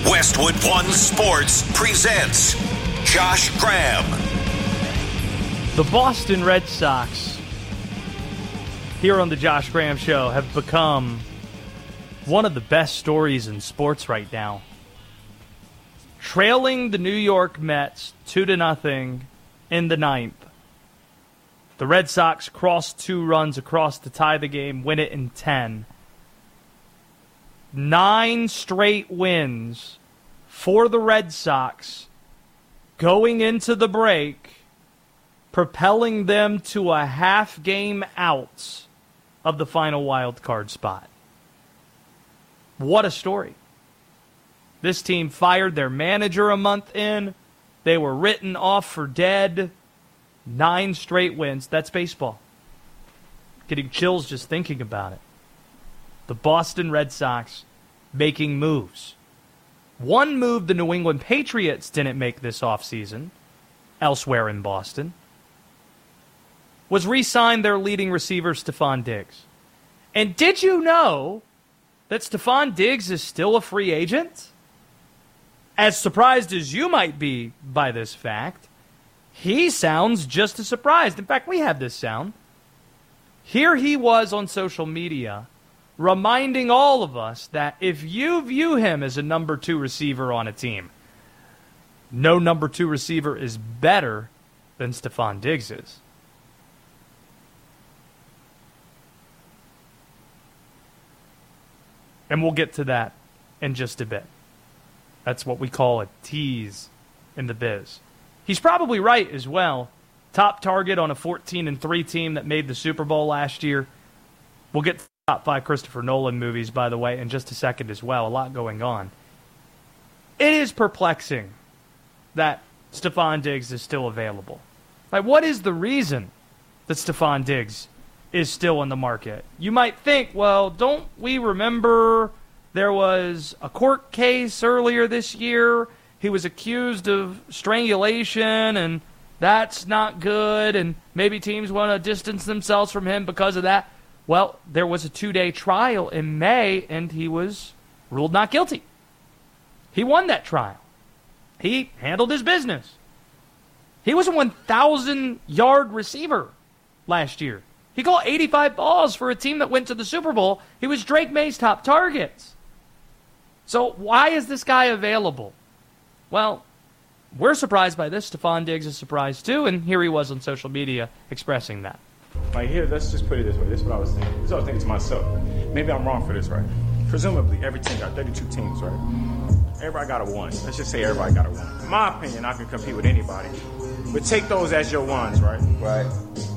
Westwood One Sports presents Josh Graham. The Boston Red Sox, here on the Josh Graham Show, have become one of the best stories in sports right now. Trailing the New York Mets 2-0 in the ninth, the Red Sox cross 2 runs across to tie the game, win it in 10. 9 straight wins for the Red Sox going into the break, propelling them to a half game out of the final wild card spot. What a story. This team fired their manager a month in. They were written off for dead. 9 straight wins. That's baseball. Getting chills just thinking about it. The Boston Red Sox making moves. One move the New England Patriots didn't make this offseason, elsewhere in Boston, was re-sign their leading receiver, Stefon Diggs. And did you know that Stefon Diggs is still a free agent? As surprised as you might be by this fact, he sounds just as surprised. In fact, we have this sound. Here he was on social media reminding all of us that if you view him as a number 2 receiver on a team, no number 2 receiver is better than Stefon Diggs is. And we'll get to that in just a bit. That's what we call a tease in the biz. He's probably right as well. Top target on a 14-3 team that made the Super Bowl last year. We'll get to the top 5 Christopher Nolan movies, by the way, in just a second as well. A lot going on. It is perplexing that Stefon Diggs is still available. Like, what is the reason that Stefon Diggs is still in the market? You might think, well, don't we remember there was a court case earlier this year? He was accused of strangulation, and that's not good, and maybe teams want to distance themselves from him because of that. Well, there was a 2-day trial in May, and he was ruled not guilty. He won that trial. He handled his business. He was a 1,000-yard receiver last year. He caught 85 balls for a team that went to the Super Bowl. He was Drake May's top targets. So why is this guy available? Well, we're surprised by this. Stefon Diggs is surprised too, and here he was on social media expressing that. Like, here, let's just put it this way. This is what I was thinking. This is what I was thinking to myself. Maybe I'm wrong for this, right? Presumably, every team got 32 teams, right? Everybody got a 1. Let's just say everybody got a 1. In my opinion, I can compete with anybody. But take those as your 1s, right? Right.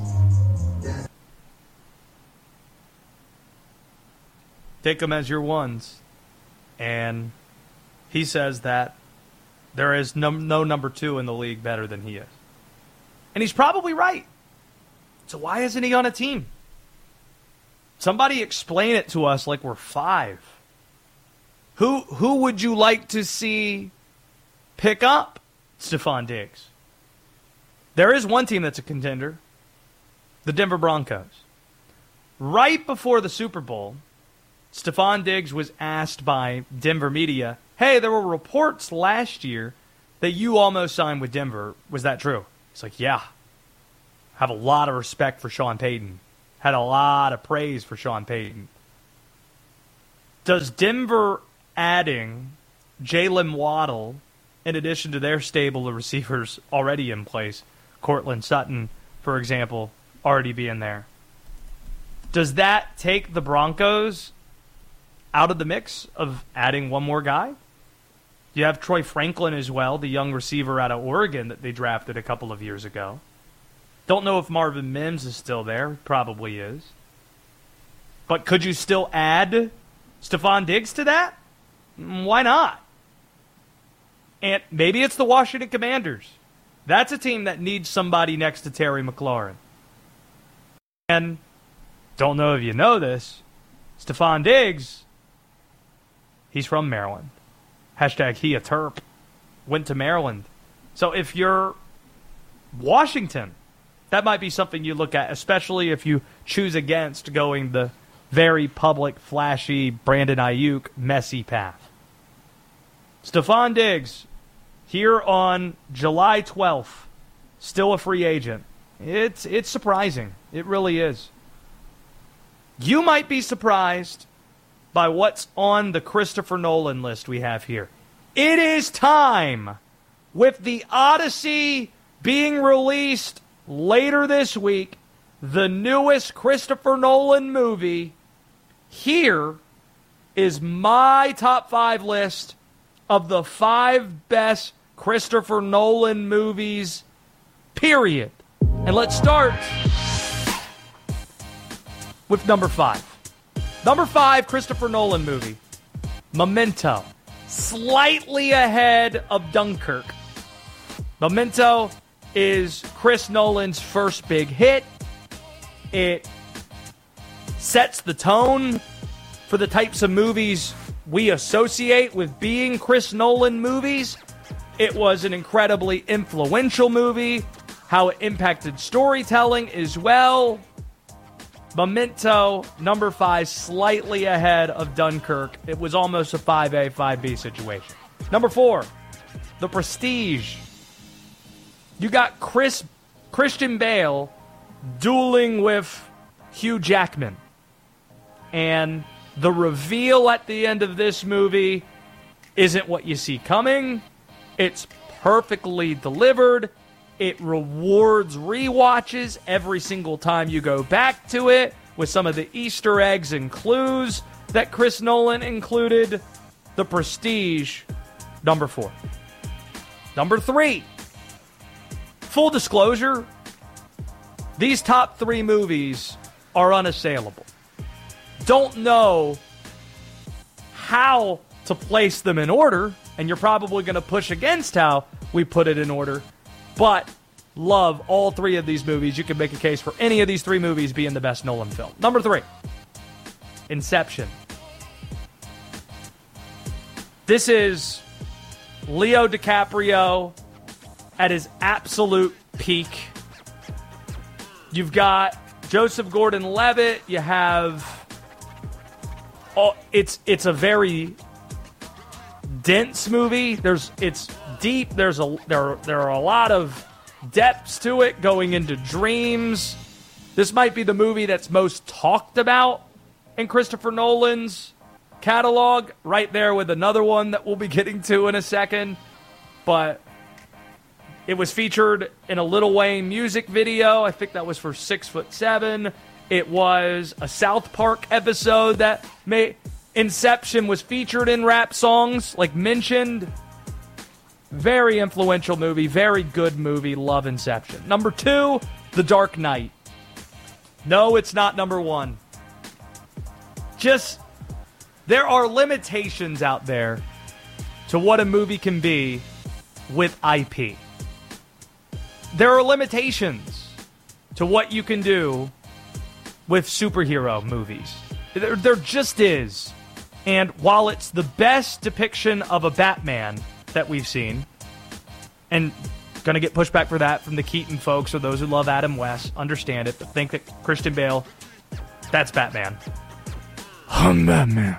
Take them as your 1s. And he says that there is no number 2 in the league better than he is. And he's probably right. So why isn't he on a team? Somebody explain it to us like we're 5. Who would you like to see pick up Stefon Diggs? There is one team that's a contender, the Denver Broncos. Right before the Super Bowl, Stefon Diggs was asked by Denver media, hey, there were reports last year that you almost signed with Denver. Was that true? He's like, yeah. Have a lot of respect for Sean Payton. Had a lot of praise for Sean Payton. Does Denver adding Jalen Waddle, in addition to their stable of receivers already in place, Cortland Sutton, for example, already being there, does that take the Broncos out of the mix of adding one more guy? You have Troy Franklin as well, the young receiver out of Oregon that they drafted a couple of years ago. Don't know if Marvin Mims is still there. Probably is. But could you still add Stefon Diggs to that? Why not? And maybe it's the Washington Commanders. That's a team that needs somebody next to Terry McLaurin. And don't know if you know this, Stefon Diggs, he's from Maryland. Hashtag he a Terp. Went to Maryland. So if you're Washington, that might be something you look at, especially if you choose against going the very public, flashy, Brandon Ayuk, messy path. Stephon Diggs, here on July 12th, still a free agent. It's surprising. It really is. You might be surprised by what's on the Christopher Nolan list we have here. It is time, with The Odyssey being released later this week, the newest Christopher Nolan movie. Here is my top 5 list of the 5 best Christopher Nolan movies, period. And let's start with number 5. Number 5 Christopher Nolan movie, Memento. Slightly ahead of Dunkirk. Memento is Chris Nolan's first big hit. It sets the tone for the types of movies we associate with being Chris Nolan movies. It was an incredibly influential movie, how it impacted storytelling as well. Memento, number 5, slightly ahead of Dunkirk. It was almost a 5A, 5B situation. Number 4, The Prestige. You got Christian Bale dueling with Hugh Jackman. And the reveal at the end of this movie isn't what you see coming. It's perfectly delivered. It rewards rewatches every single time you go back to it with some of the Easter eggs and clues that Chris Nolan included. The Prestige, number 4. Number 3, full disclosure, these top 3 movies are unassailable. Don't know how to place them in order, and you're probably going to push against how we put it in order. But love all 3 of these movies. You can make a case for any of these 3 movies being the best Nolan film. Number 3, Inception. This is Leo DiCaprio at his absolute peak. You've got Joseph Gordon-Levitt. You have... it's a very dense movie. It's deep. There are a lot of depths to it, going into dreams. This might be the movie that's most talked about in Christopher Nolan's catalog, right there with another one that we'll be getting to in a second. But it was featured in a Lil Wayne music video. I think that was for 6'7". It was a South Park episode that Inception was featured in rap songs, like mentioned. Very influential movie, very good movie. Love Inception. Number 2, The Dark Knight. No, it's not number 1. Just, there are limitations out there to what a movie can be with IP. There are limitations to what you can do with superhero movies. There just is. And while it's the best depiction of a Batman that we've seen, and going to get pushback for that from the Keaton folks or those who love Adam West, understand it, but think that Christian Bale, that's Batman. I'm Batman.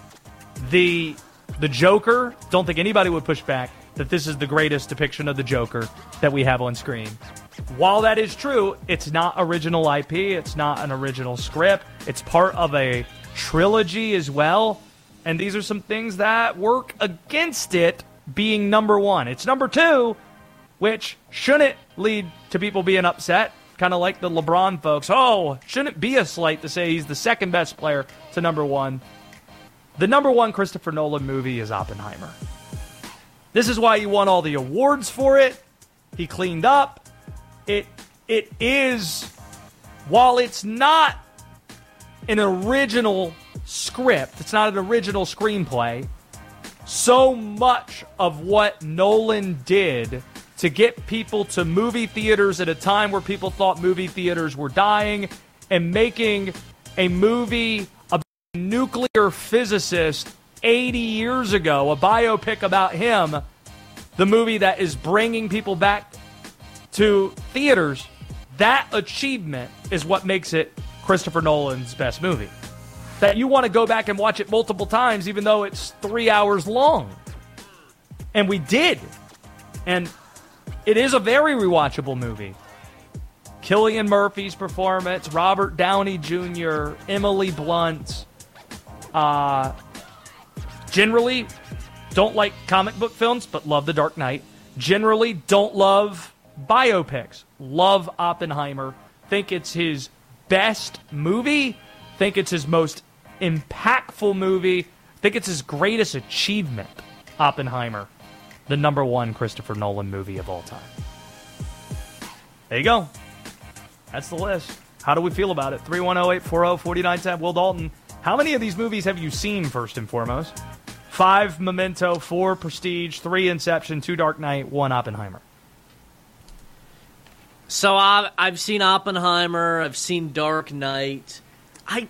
The Joker, don't think anybody would push back that this is the greatest depiction of the Joker that we have on screen. While that is true, it's not original IP, it's not an original script, it's part of a trilogy as well, and these are some things that work against it being number 1. It's number 2, which shouldn't lead to people being upset, kind of like the LeBron folks. Oh, shouldn't be a slight to say he's the second best player to number 1. The number 1 Christopher Nolan movie is Oppenheimer. This is why he won all the awards for it. He cleaned up. It is, while it's not an original script, it's not an original screenplay, so much of what Nolan did to get people to movie theaters at a time where people thought movie theaters were dying, and making a movie about a nuclear physicist 80 years ago, a biopic about him, the movie that is bringing people back to theaters, that achievement is what makes it Christopher Nolan's best movie. That you want to go back and watch it multiple times, even though it's 3 hours long. And we did. And it is a very rewatchable movie. Cillian Murphy's performance, Robert Downey Jr., Emily Blunt. Generally, don't like comic book films, but love The Dark Knight. Generally, don't love biopics. Love Oppenheimer. Think it's his best movie. Think it's his most impactful movie. Think it's his greatest achievement, Oppenheimer. The number one Christopher Nolan movie of all time. There you go. That's the list. How do we feel about it? 310-840-4910. Will Dalton, how many of these movies have you seen, first and foremost? 5 Memento, 4 Prestige, 3 Inception, 2 Dark Knight, 1 Oppenheimer. So I've seen Oppenheimer. I've seen Dark Knight. I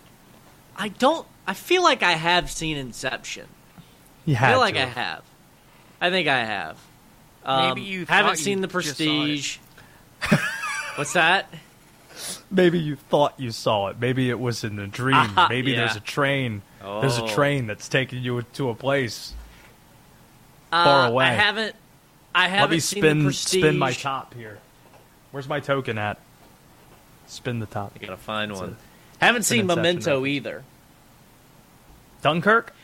feel like I have seen Inception. You I had feel like to. I have. I think I have. Maybe you haven't thought seen you The just saw it. Prestige. What's that? Maybe you thought you saw it. Maybe it was in a dream. Maybe Yeah. there's a train. There's a Oh. train that's taking you to a place far away. I haven't Let me seen The Prestige. spin my top here. Where's my token at? Spin the top. I gotta find It's one. a- Haven't it's an seen Inception Memento movie. either. Dunkirk?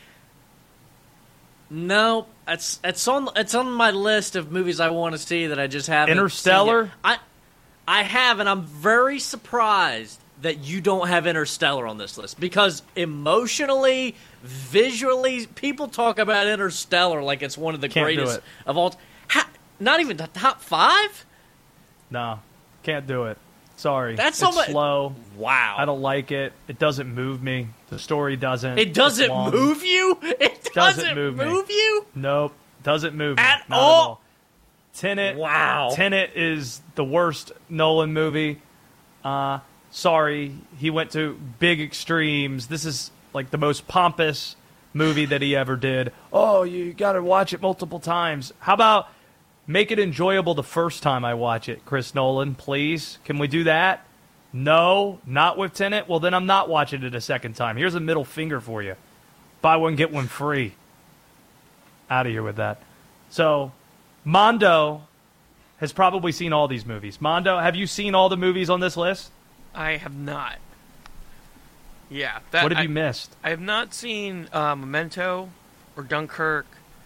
No, it's on my list of movies I want to see that I just haven't. Interstellar? seen yet. I have, and I'm very surprised that you don't have Interstellar on this list because emotionally, visually, people talk about Interstellar like it's one of the Can't do greatest it. of all. Not even the top 5. No, can't do it. Sorry. That's it's so much- slow. Wow, I don't like it. It doesn't move me. The story doesn't. It doesn't It's long. move you. It doesn't move me. you. Nope. Doesn't move me. At Not all? Tenet. Wow. Tenet is the worst Nolan movie. Sorry, he went to big extremes. This is like the most pompous movie that he ever did. Oh, you got to watch it multiple times. How about make it enjoyable the first time I watch it, Chris Nolan, please? Can we do that? No, not with Tenet? Well, then I'm not watching it a second time. Here's a middle finger for you. Buy one, get one free. Out of here with that. So, Mondo has probably seen all these movies. Mondo, have you seen all the movies on this list? I have not. Yeah. What have you missed? I have not seen Memento or Dunkirk.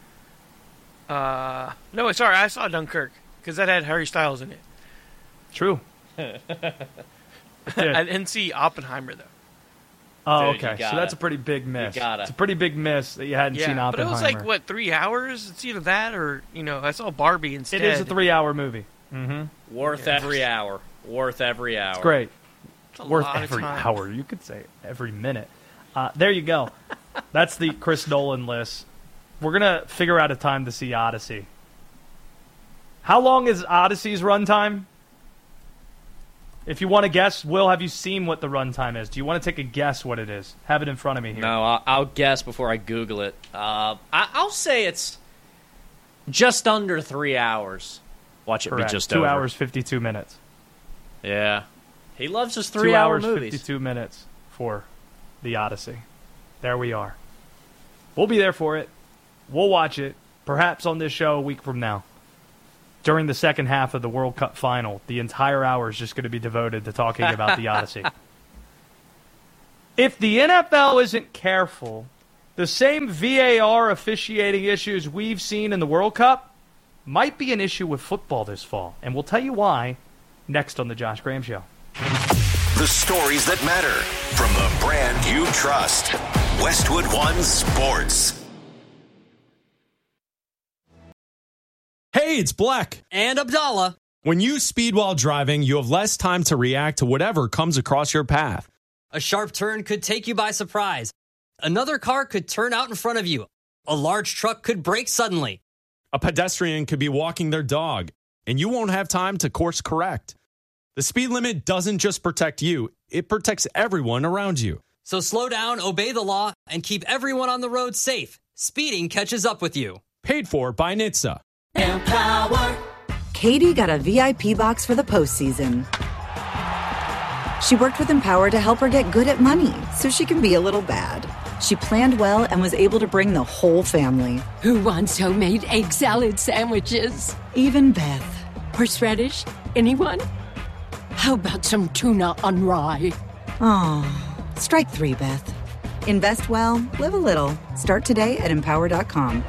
No, sorry, I saw Dunkirk because that had Harry Styles in it. True. I didn't see Oppenheimer though. Oh, Dude, you okay. So gotta. that's a pretty big miss. You gotta. It's a pretty big miss that you hadn't seen Yeah, but it Oppenheimer. was like what 3 hours? It's either that or I saw Barbie instead. It is a 3-hour movie. Mm-hmm. Worth every hour. Worth every hour. It's great. It's a Worth lot of every time. hour. You could say every minute. There you go. That's the Chris Nolan list. We're going to figure out a time to see Odyssey. How long is Odyssey's runtime? If you want to guess, Will, have you seen what the runtime is? Do you want to take a guess what it is? Have it in front of me here. No, I'll guess before I Google it. I'll say it's just under 3 hours. Watch it Correct. be just 2 over. hours, 52 minutes. Yeah. He loves his 2 3-hour hours, movies. 52 minutes for the Odyssey. There we are. We'll be there for it. We'll watch it, perhaps on this show a week from now. During the second half of the World Cup final, the entire hour is just going to be devoted to talking about the Odyssey. If the NFL isn't careful, the same VAR officiating issues we've seen in the World Cup might be an issue with football this fall. And we'll tell you why next on The Josh Graham Show. The stories that matter from the brand you trust. Westwood One Sports. Hey, it's Black. And Abdallah. When you speed while driving, you have less time to react to whatever comes across your path. A sharp turn could take you by surprise. Another car could turn out in front of you. A large truck could brake suddenly. A pedestrian could be walking their dog, and you won't have time to course correct. The speed limit doesn't just protect you, it protects everyone around you. So slow down, obey the law, and keep everyone on the road safe. Speeding catches up with you. Paid for by NHTSA. Katie got a VIP box for the postseason. She worked with Empower to help her get good at money so she can be a little bad. She planned well and was able to bring the whole family. Who wants homemade egg salad sandwiches? Even Beth. Horseradish? Anyone? How about some tuna on rye? Oh, strike 3, Beth. Invest well, live a little. Start today at Empower.com.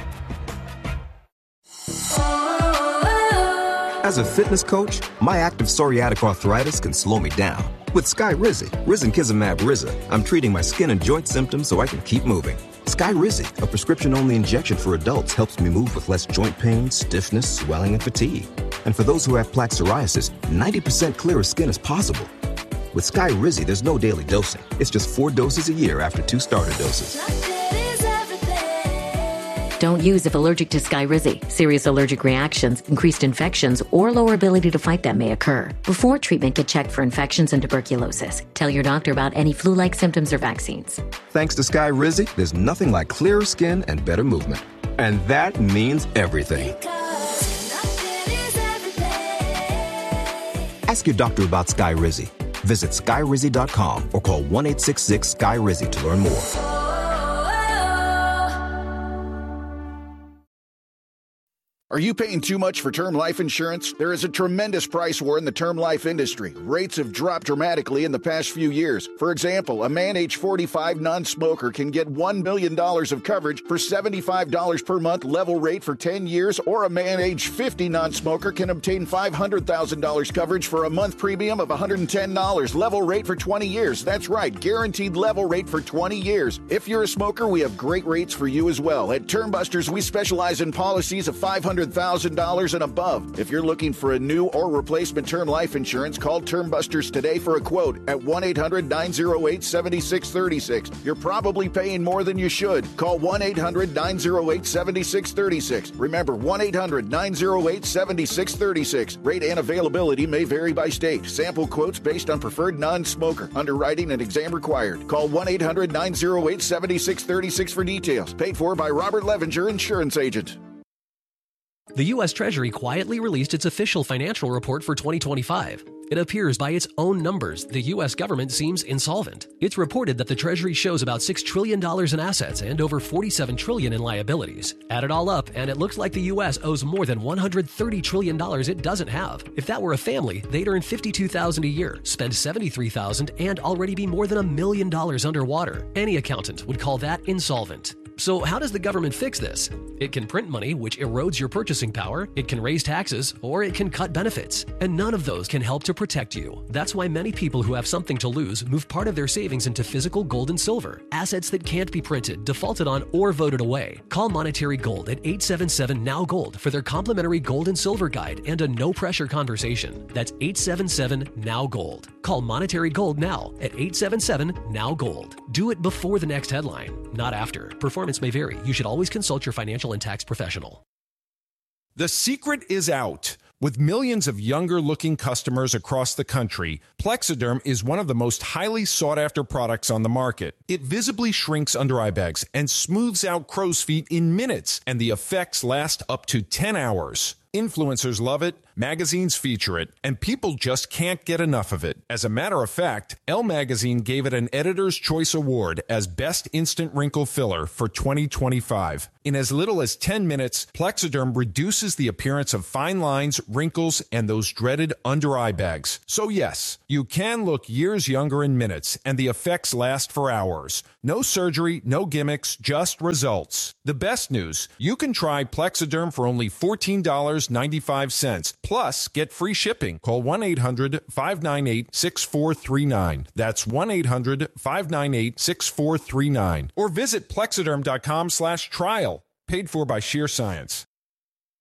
As a fitness coach, my active psoriatic arthritis can slow me down. With Skyrizi, risankizumab Riza, I'm treating my skin and joint symptoms so I can keep moving. Skyrizi, a prescription-only injection for adults, helps me move with less joint pain, stiffness, swelling, and fatigue. And for those who have plaque psoriasis, 90% clearer skin is possible. With Skyrizi, there's no daily dosing. It's just 4 doses a year after 2 starter doses. Don't use if allergic to Skyrizi. Serious allergic reactions, increased infections, or lower ability to fight them may occur. Before treatment, get checked for infections and tuberculosis. Tell your doctor about any flu-like symptoms or vaccines. Thanks to Skyrizi, there's nothing like clearer skin and better movement. And that means everything. Ask your doctor about Skyrizi. Visit Skyrizi.com or call 1-866-SKY-RIZI to learn more. Are you paying too much for term life insurance? There is a tremendous price war in the term life industry. Rates have dropped dramatically in the past few years. For example, a man age 45 non-smoker can get $1 million of coverage for $75 per month level rate for 10 years, or a man age 50 non-smoker can obtain $500,000 coverage for a month premium of $110 level rate for 20 years. That's right, guaranteed level rate for 20 years. If you're a smoker, we have great rates for you as well. At TermBusters, we specialize in policies of $500,000 and above. If you're looking for a new or replacement term life insurance, call TermBusters today for a quote at 1-800-908-7636. You're probably paying more than you should. Call 1-800-908-7636. Remember, 1-800-908-7636. Rate and availability may vary by state. Sample quotes based on preferred non-smoker. Underwriting and exam required. Call 1-800-908-7636 for details. Paid for by Robert Levenger, Insurance Agent. The U.S. Treasury quietly released its official financial report for 2025. It appears by its own numbers, the U.S. government seems insolvent. It's reported that the Treasury shows about $6 trillion in assets and over $47 trillion in liabilities. Add it all up, and it looks like the U.S. owes more than $130 trillion it doesn't have. If that were a family, they'd earn $52,000 a year, spend $73,000, and already be more than $1 million underwater. Any accountant would call that insolvent. So how does the government fix this? It can print money, which erodes your purchasing power, it can raise taxes, or it can cut benefits. And none of those can help to protect you. That's why many people who have something to lose move part of their savings into physical gold and silver, assets that can't be printed, defaulted on, or voted away. Call Monetary Gold at 877-NOW-GOLD for their complimentary gold and silver guide and a no-pressure conversation. That's 877-NOW-GOLD. Call Monetary Gold now at 877-NOW-GOLD. Do it before the next headline, not after. Performance may vary. You should always consult your financial and tax professional. The secret is out. With millions of younger-looking customers across the country, Plexiderm is one of the most highly sought-after products on the market. It visibly shrinks under-eye bags and smooths out crow's feet in minutes, and the effects last up to 10 hours. Influencers love it, magazines feature it, and people just can't get enough of it. As a matter of fact, Elle Magazine gave it an Editor's Choice Award as Best Instant Wrinkle Filler for 2025. In as little as 10 minutes, Plexiderm reduces the appearance of fine lines, wrinkles, and those dreaded under-eye bags. So yes, you can look years younger in minutes, and the effects last for hours. No surgery, no gimmicks, just results. The best news, you can try Plexiderm for only $14.95. Plus, get free shipping. Call 1-800-598-6439. That's 1-800-598-6439. Or visit Plexiderm.com/trial. Paid for by Sheer Science.